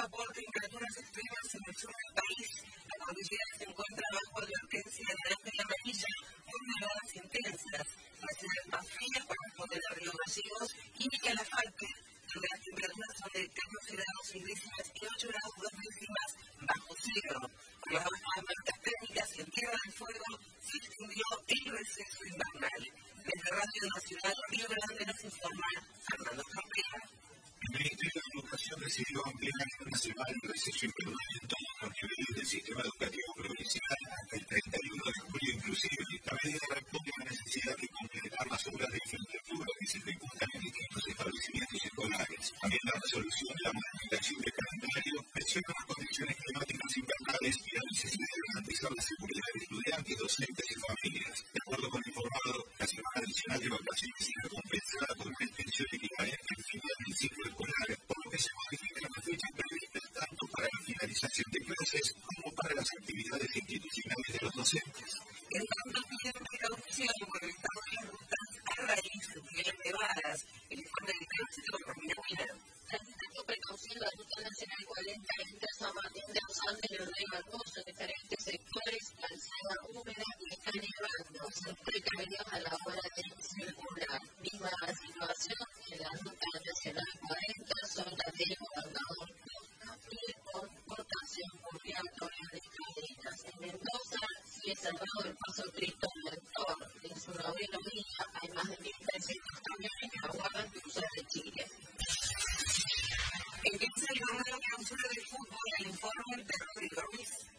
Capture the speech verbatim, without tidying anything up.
preocupada por temperaturas extremas en el sur del país. La cordillera se encuentra bajo advertencia de naranja y amarilla por nevadas intensas. Las ciudades más frías corresponden a Río Gallegos y Calafate, donde las temperaturas son de catorce grados seis décimas y ocho grados dos décimas bajo cero. Por las bajas marcas térmicas en Tierra del Fuego se extendió el receso invernal. Desde Radio Nacional Río Grande nos informa Fernando Campera. El Ministerio de Educación decidió ampliar esta semana el receso invernal en todos los niveles del sistema educativo provincial hasta el treinta y uno de julio inclusive. La medida responde a la necesidad de completar las obras de infraestructura que se ejecutan en distintos establecimientos escolares. También la resolución de la modificación del calendario menciona las condiciones climáticas invernales y la necesidad de garantizar la seguridad de estudiantes, docentes y familias. De acuerdo con lo informado, la semana adicional de vacaciones será compensada por una extensión equivalente al final del ciclo escolar, por lo que se modifican las fechas previstas tanto para la finalización de clases como para las actividades institucionales de los docentes. En tanto, piden precaución por el estado de las rutas a raíz de las nevadas. El informe de tránsito de Romina Mina. Transitando precaución, la Ruta Nacional cuarenta entre San Martín de los Andes y Río Hermoso, en diferentes sectores, calzada húmeda y está nevando. Son precavidos a la hora de circular. Misma situación en la Ruta Nacional cuarenta, zona de Gobernador Costa y con portación obligatoria de cadenas. En Mendoza sigue cerrado el paso Cristo Redentor. En su noveno día hay más de mil trescientos camiones que aguardan cruzar de Chile. Empieza el torneo clausura de fútbol, el informe de Rodrigo Ruiz.